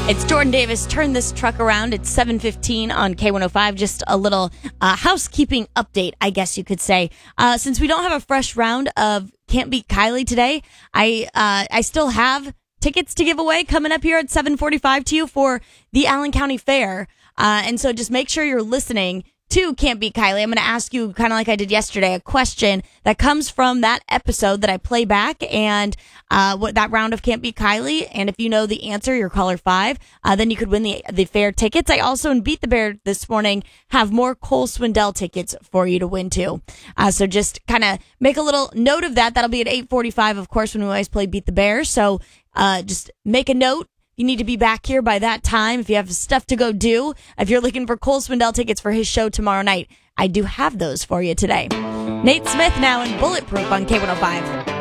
It's Jordan Davis. Turn this truck around. It's 7:15 on K105. Just a little housekeeping update, I guess you could say. Since we don't have a fresh round of Can't Beat Kylie today, I still have tickets to give away coming up here at 7:45 to you for the Allen County Fair. And so just make sure you're listening to Can't Beat Kylie. I'm going to ask you, kind of like I did yesterday, a question that comes from that episode that I play back and what that round of Can't Beat Kylie. And if you know the answer, you're caller 5, then you could win the fair tickets. I also, in Beat the Bear this morning, have more Cole Swindell tickets for you to win too. So just kind of make a little note of that. That'll be at 8:45, of course, when we always play Beat the Bear. So just make a note. You need to be back here by that time if you have stuff to go do. If you're looking for Cole Swindell tickets for his show tomorrow night, I do have those for you today. Nate Smith now in Bulletproof on K105.